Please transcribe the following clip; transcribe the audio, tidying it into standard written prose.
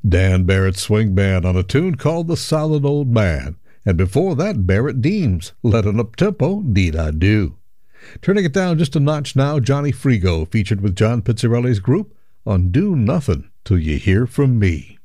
Dan Barrett's Swing Band on a tune called The Solid Old Man. And before that, Barrett Deems, Let an Up-Tempo Deed I Do. Turning it down just a notch now, Johnny Frigo featured with John Pizzarelli's group on Do Nothing Till You Hear From Me.